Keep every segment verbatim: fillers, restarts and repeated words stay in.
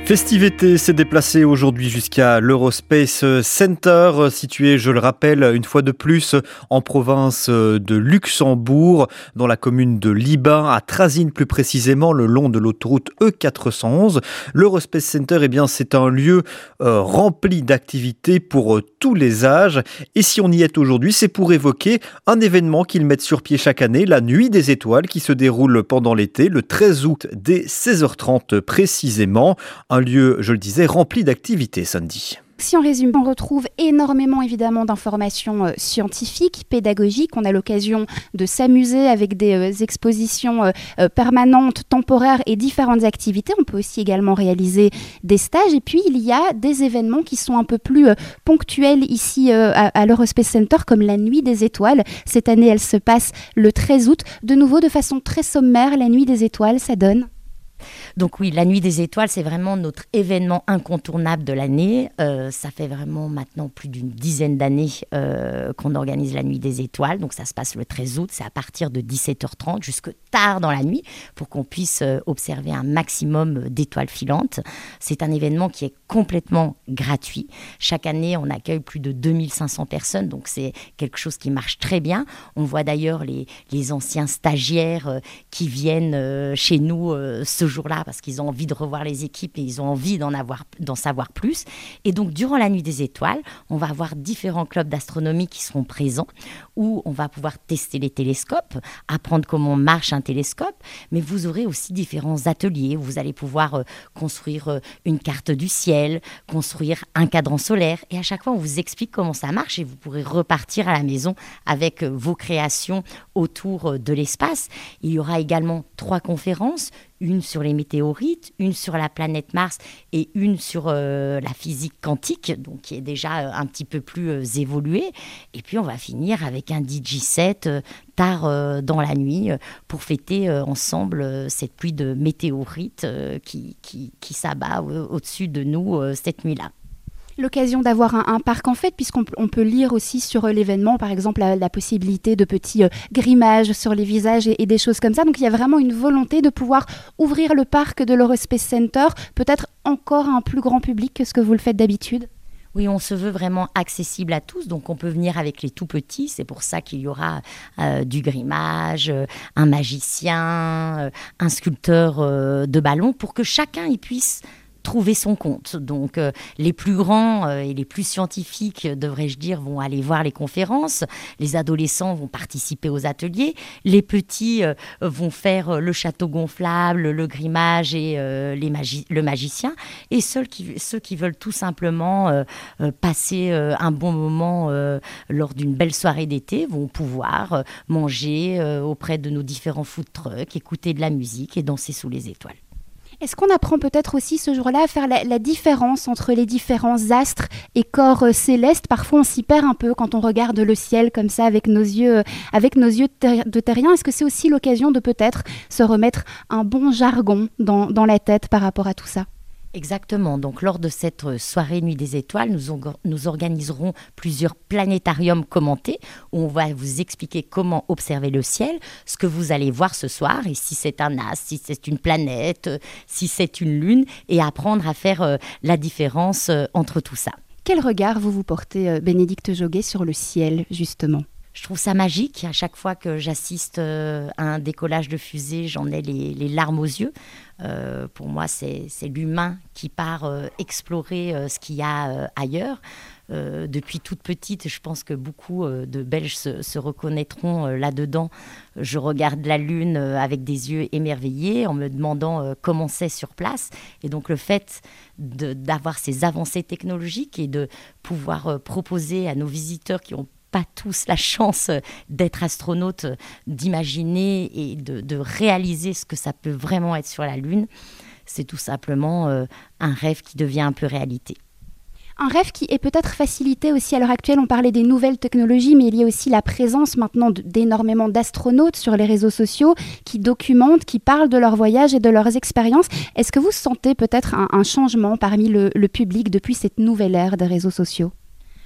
Festivité s'est déplacé aujourd'hui jusqu'à l'Eurospace Center, situé, je le rappelle, une fois de plus en province de Luxembourg, dans la commune de Libin, à Trazines plus précisément, le long de l'autoroute E quatre cent onze. L'Eurospace Center, eh bien, c'est un lieu euh, rempli d'activités pour euh, tous les âges. Et si on y est aujourd'hui, c'est pour évoquer un événement qu'ils mettent sur pied chaque année, la Nuit des Étoiles, qui se déroule pendant l'été, le treize août, dès seize heures trente précisément. Un lieu, je le disais, rempli d'activités, Sandy. Si on résume, on retrouve énormément évidemment d'informations euh, scientifiques, pédagogiques. On a l'occasion de s'amuser avec des euh, expositions euh, euh, permanentes, temporaires et différentes activités. On peut aussi également réaliser des stages. Et puis, il y a des événements qui sont un peu plus euh, ponctuels ici euh, à, à l'Eurospace Center, comme la Nuit des Étoiles. Cette année, elle se passe le treize août. De nouveau, de façon très sommaire, la Nuit des Étoiles, ça donne... Donc oui, la Nuit des Étoiles, c'est vraiment notre événement incontournable de l'année. Euh, ça fait vraiment maintenant plus d'une dizaine d'années euh, qu'on organise la Nuit des Étoiles. Donc ça se passe le treize août, c'est à partir de dix-sept heures trente jusque tard dans la nuit pour qu'on puisse euh, observer un maximum d'étoiles filantes. C'est un événement qui est complètement gratuit. Chaque année, on accueille plus de deux mille cinq cents personnes, donc c'est quelque chose qui marche très bien. On voit d'ailleurs les, les anciens stagiaires euh, qui viennent euh, chez nous euh, ce jour-là parce qu'ils ont envie de revoir les équipes et ils ont envie d'en avoir, d'en savoir plus. Et donc, durant la Nuit des Étoiles, on va avoir différents clubs d'astronomie qui seront présents où on va pouvoir tester les télescopes, apprendre comment marche un télescope, mais vous aurez aussi différents ateliers où vous allez pouvoir euh, construire euh, une carte du ciel, construire un cadran solaire et à chaque fois, on vous explique comment ça marche et vous pourrez repartir à la maison avec euh, vos créations autour euh, de l'espace. Il y aura également trois conférences, une sur les météorites, une sur la planète Mars et une sur euh, la physique quantique, donc qui est déjà euh, un petit peu plus euh, évoluée. Et puis on va finir avec un D J set euh, tard euh, dans la nuit euh, pour fêter euh, ensemble euh, cette pluie de météorites euh, qui, qui, qui s'abat au- au-dessus de nous euh, cette nuit-là. L'occasion d'avoir un, un parc en fait, puisqu'on p- on peut lire aussi sur euh, l'événement, par exemple, la, la possibilité de petits euh, grimages sur les visages et, et des choses comme ça. Donc, il y a vraiment une volonté de pouvoir ouvrir le parc de l'Eurospace Center, peut-être encore à un plus grand public que ce que vous le faites d'habitude. Oui, on se veut vraiment accessible à tous, donc on peut venir avec les tout petits. C'est pour ça qu'il y aura euh, du grimage, euh, un magicien, euh, un sculpteur euh, de ballons, pour que chacun y puisse trouver son compte. Donc euh, les plus grands euh, et les plus scientifiques, euh, devrais-je dire, vont aller voir les conférences. Les adolescents vont participer aux ateliers. Les petits euh, vont faire euh, le château gonflable, le grimage et euh, les magi- le magicien. Et ceux qui, ceux qui veulent tout simplement euh, euh, passer euh, un bon moment euh, lors d'une belle soirée d'été vont pouvoir euh, manger euh, auprès de nos différents food trucks, écouter de la musique et danser sous les étoiles. Est-ce qu'on apprend peut-être aussi ce jour-là à faire la, la différence entre les différents astres et corps euh, célestes? Parfois, on s'y perd un peu quand on regarde le ciel comme ça avec nos yeux, euh, avec nos yeux de, ter- de terriens. Est-ce que c'est aussi l'occasion de peut-être se remettre un bon jargon dans, dans la tête par rapport à tout ça? Exactement. Donc, lors de cette soirée Nuit des Étoiles, nous, or- nous organiserons plusieurs planétariums commentés où on va vous expliquer comment observer le ciel, ce que vous allez voir ce soir, et si c'est un astre, si c'est une planète, euh, si c'est une lune, et apprendre à faire euh, la différence euh, entre tout ça. Quel regard vous vous portez, euh, Bénédicte Joguet, sur le ciel, justement? Je trouve ça magique. À chaque fois que j'assiste euh, à un décollage de fusée, j'en ai les, les larmes aux yeux. Euh, pour moi, c'est, c'est l'humain qui part euh, explorer euh, ce qu'il y a euh, ailleurs. Euh, depuis toute petite, je pense que beaucoup euh, de Belges se, se reconnaîtront euh, là-dedans. Je regarde la Lune euh, avec des yeux émerveillés en me demandant euh, comment c'est sur place. Et donc le fait de, d'avoir ces avancées technologiques et de pouvoir euh, proposer à nos visiteurs qui ont pas tous la chance d'être astronautes, d'imaginer et de, de réaliser ce que ça peut vraiment être sur la Lune, c'est tout simplement euh, un rêve qui devient un peu réalité. Un rêve qui est peut-être facilité aussi à l'heure actuelle. On parlait des nouvelles technologies, mais il y a aussi la présence maintenant de- d'énormément d'astronautes sur les réseaux sociaux qui documentent, qui parlent de leurs voyages et de leurs expériences. Est-ce que vous sentez peut-être un, un changement parmi le, le public depuis cette nouvelle ère des réseaux sociaux ?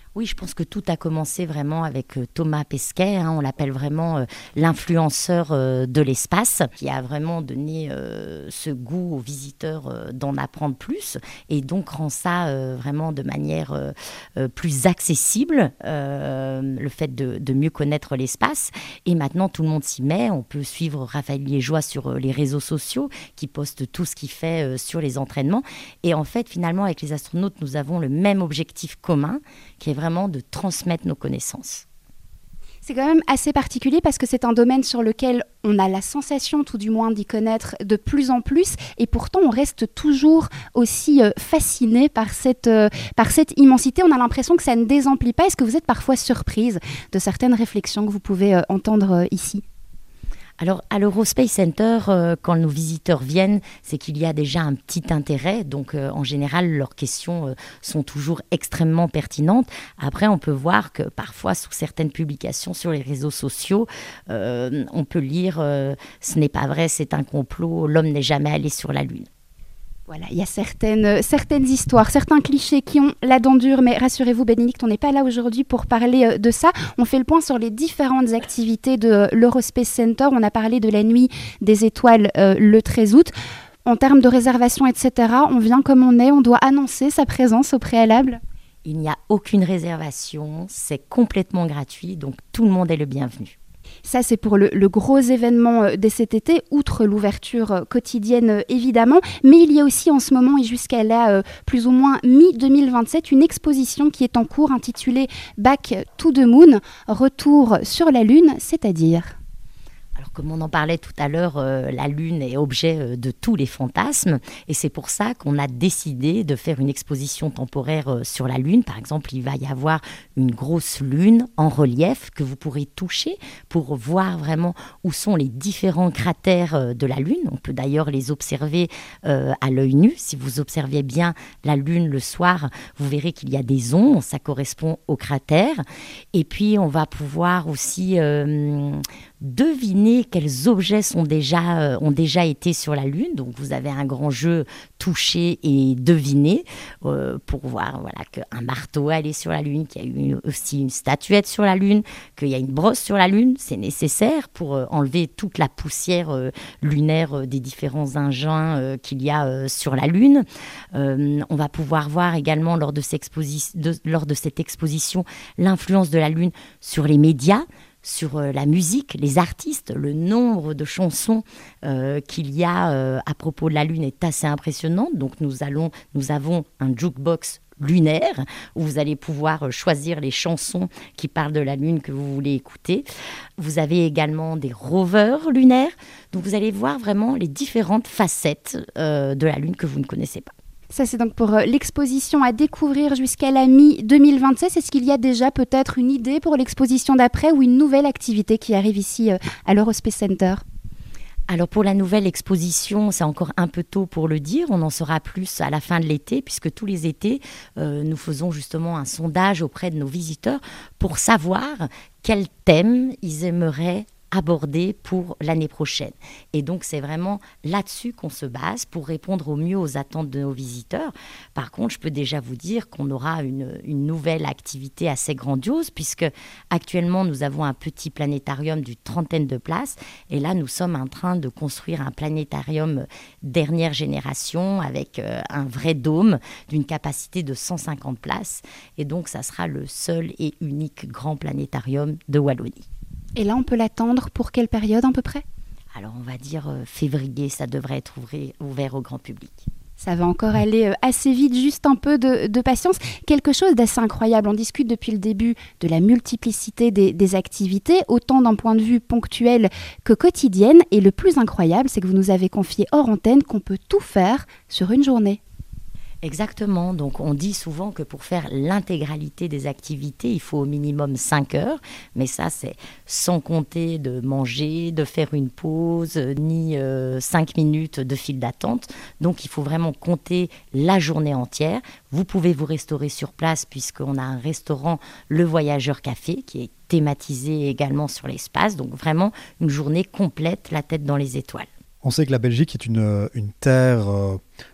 Oui, je pense que tout a commencé vraiment avec euh, Thomas Pesquet, hein, on l'appelle vraiment euh, l'influenceur euh, de l'espace, qui a vraiment donné euh, ce goût aux visiteurs euh, d'en apprendre plus et donc rend ça euh, vraiment de manière euh, euh, plus accessible, euh, le fait de, de mieux connaître l'espace. Et maintenant, tout le monde s'y met. On peut suivre Raphaël Liégeois sur euh, les réseaux sociaux, qui poste tout ce qu'il fait euh, sur les entraînements. Et en fait, finalement, avec les astronautes, nous avons le même objectif commun, qui est vraiment de transmettre nos connaissances. C'est quand même assez particulier parce que c'est un domaine sur lequel on a la sensation, tout du moins, d'y connaître de plus en plus. Et pourtant, on reste toujours aussi euh, fasciné par cette, euh, par cette immensité. On a l'impression que ça ne désemplit pas. Est-ce que vous êtes parfois surprise de certaines réflexions que vous pouvez euh, entendre euh, ici ? Alors, à l'Eurospace Center, euh, quand nos visiteurs viennent, c'est qu'il y a déjà un petit intérêt. Donc, euh, en général, leurs questions euh, sont toujours extrêmement pertinentes. Après, on peut voir que parfois, sous certaines publications sur les réseaux sociaux, euh, on peut lire euh, « ce n'est pas vrai, c'est un complot, l'homme n'est jamais allé sur la Lune ». Voilà, il y a certaines, certaines histoires, certains clichés qui ont la dent dure, mais rassurez-vous, Bénédicte, on n'est pas là aujourd'hui pour parler de ça. On fait le point sur les différentes activités de l'Eurospace Center. On a parlé de la nuit des étoiles euh, le treize août. En termes de réservation, et cetera, on vient comme on est, on doit annoncer sa présence au préalable. Il n'y a aucune réservation, c'est complètement gratuit, donc tout le monde est le bienvenu. Ça, c'est pour le, le gros événement de cet été, outre l'ouverture quotidienne, évidemment. Mais il y a aussi en ce moment, et jusqu'à là, euh, plus ou moins mi deux mille vingt-sept, une exposition qui est en cours intitulée « Back to the Moon », retour sur la Lune, c'est-à-dire... Alors, comme on en parlait tout à l'heure, euh, la Lune est objet euh, de tous les fantasmes et c'est pour ça qu'on a décidé de faire une exposition temporaire euh, sur la Lune. Par exemple, il va y avoir une grosse Lune en relief que vous pourrez toucher pour voir vraiment où sont les différents cratères euh, de la Lune. On peut d'ailleurs les observer euh, à l'œil nu. Si vous observez bien la Lune le soir, vous verrez qu'il y a des ondes, ça correspond aux cratères. Et puis, on va pouvoir aussi euh, deviner quels objets sont déjà, euh, ont déjà été sur la Lune. Donc, vous avez un grand jeu toucher et deviner euh, pour voir voilà, qu'un marteau est allé sur la Lune, qu'il y a eu aussi une statuette sur la Lune, qu'il y a une brosse sur la Lune. C'est nécessaire pour euh, enlever toute la poussière euh, lunaire euh, des différents engins euh, qu'il y a euh, sur la Lune. Euh, on va pouvoir voir également lors de, cette exposi- de, lors de cette exposition l'influence de la Lune sur les médias, sur euh, la musique, les artistes. Le nombre de chansons euh, qu'il y a euh, à propos de la Lune est assez impressionnant. Donc nous, allons, nous avons un jukebox lunaire où vous allez pouvoir choisir les chansons qui parlent de la Lune que vous voulez écouter. Vous avez également des rovers lunaires. Donc vous allez voir vraiment les différentes facettes euh, de la Lune que vous ne connaissez pas. Ça, c'est donc pour euh, l'exposition à découvrir jusqu'à la mi deux mille vingt-seize. Est-ce qu'il y a déjà peut-être une idée pour l'exposition d'après ou une nouvelle activité qui arrive ici euh, à l'Eurospace Center ? Alors pour la nouvelle exposition, c'est encore un peu tôt pour le dire. On en saura plus à la fin de l'été, puisque tous les étés, euh, nous faisons justement un sondage auprès de nos visiteurs pour savoir quel thème ils aimeraient aborder pour l'année prochaine. Et donc, c'est vraiment là-dessus qu'on se base pour répondre au mieux aux attentes de nos visiteurs. Par contre, je peux déjà vous dire qu'on aura une, une nouvelle activité assez grandiose, puisque actuellement, nous avons un petit planétarium d'une trentaine de places. Et là, nous sommes en train de construire un planétarium dernière génération avec euh, un vrai dôme d'une capacité de cent cinquante places. Et donc, ça sera le seul et unique grand planétarium de Wallonie. Et là, on peut l'attendre pour quelle période à peu près ? Alors, on va dire euh, février, ça devrait être ouvert, ouvert au grand public. Ça va encore aller euh, assez vite, juste un peu de, de patience. Quelque chose d'assez incroyable. On discute depuis le début de la multiplicité des, des activités, autant d'un point de vue ponctuel que quotidienne. Et le plus incroyable, c'est que vous nous avez confié hors antenne qu'on peut tout faire sur une journée. Exactement, donc on dit souvent que pour faire l'intégralité des activités, il faut au minimum cinq heures, mais ça c'est sans compter de manger, de faire une pause, ni euh, cinq minutes de file d'attente. Donc il faut vraiment compter la journée entière. Vous pouvez vous restaurer sur place puisqu'on a un restaurant Le Voyageur Café qui est thématisé également sur l'espace, donc vraiment une journée complète, la tête dans les étoiles. On sait que la Belgique est une, une terre euh,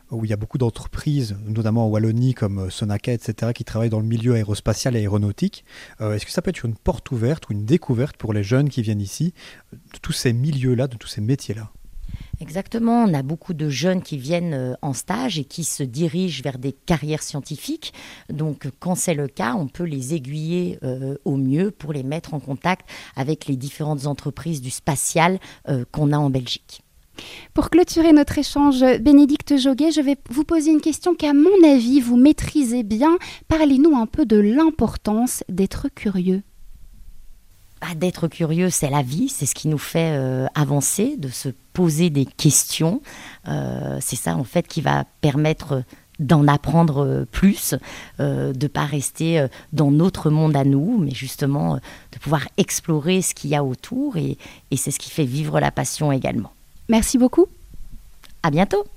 où il y a beaucoup d'entreprises, notamment en Wallonie comme Sonaca, et cetera, qui travaillent dans le milieu aérospatial et aéronautique. Euh, est-ce que ça peut être une porte ouverte ou une découverte pour les jeunes qui viennent ici, de tous ces milieux-là, de tous ces métiers-là ? Exactement, on a beaucoup de jeunes qui viennent en stage et qui se dirigent vers des carrières scientifiques. Donc quand c'est le cas, on peut les aiguiller euh, au mieux pour les mettre en contact avec les différentes entreprises du spatial euh, qu'on a en Belgique. Pour clôturer notre échange, Bénédicte Joguet, je vais vous poser une question qu'à mon avis, vous maîtrisez bien. Parlez-nous un peu de l'importance d'être curieux. Bah, d'être curieux, c'est la vie, c'est ce qui nous fait euh, avancer, de se poser des questions. Euh, c'est ça en fait qui va permettre d'en apprendre plus, euh, de ne pas rester dans notre monde à nous, mais justement euh, de pouvoir explorer ce qu'il y a autour et, et c'est ce qui fait vivre la passion également. Merci beaucoup. À bientôt.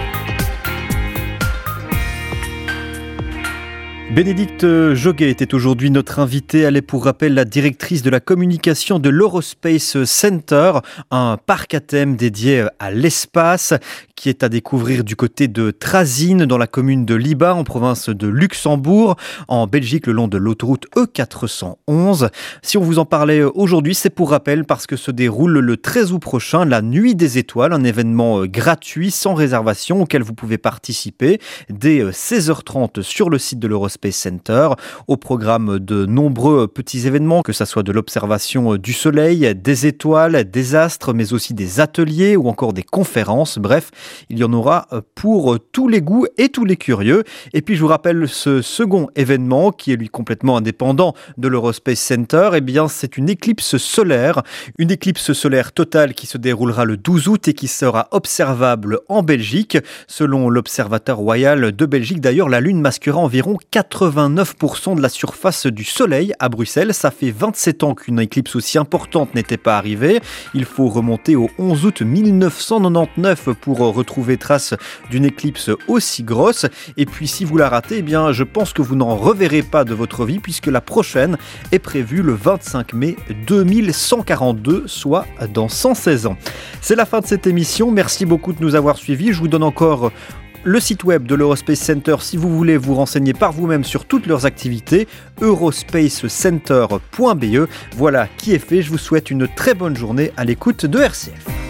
Bénédicte Joguet était aujourd'hui notre invitée. Elle est pour rappel la directrice de la communication de l'Eurospace Center, un parc à thème dédié à l'espace qui est à découvrir du côté de Trazines dans la commune de Liba en province de Luxembourg, en Belgique le long de l'autoroute E quatre cent onze. Si on vous en parlait aujourd'hui, c'est pour rappel parce que se déroule le treize août prochain la Nuit des Étoiles, un événement gratuit sans réservation auquel vous pouvez participer dès seize heures trente sur le site de l'Eurospace Center. Au programme de nombreux petits événements, que ce soit de l'observation du soleil, des étoiles, des astres, mais aussi des ateliers ou encore des conférences. Bref, il y en aura pour tous les goûts et tous les curieux. Et puis je vous rappelle ce second événement qui est lui complètement indépendant de l'Eurospace Center. Eh bien, c'est une éclipse solaire, une éclipse solaire totale qui se déroulera le douze août et qui sera observable en Belgique. Selon l'Observatoire royal de Belgique, d'ailleurs, la Lune masquera environ quatre-vingt-neuf pour cent de la surface du Soleil à Bruxelles. Ça fait vingt-sept ans qu'une éclipse aussi importante n'était pas arrivée. Il faut remonter au onze août mille neuf cent quatre-vingt-dix-neuf pour retrouver trace d'une éclipse aussi grosse. Et puis si vous la ratez, eh bien, je pense que vous n'en reverrez pas de votre vie puisque la prochaine est prévue le vingt-cinq mai deux mille cent quarante-deux, soit dans cent seize ans. C'est la fin de cette émission. Merci beaucoup de nous avoir suivis. Je vous donne encore le site web de l'Eurospace Center si vous voulez vous renseigner par vous-même sur toutes leurs activités, eurospace center point b e. Voilà qui est fait. Je vous souhaite une très bonne journée à l'écoute de R C F.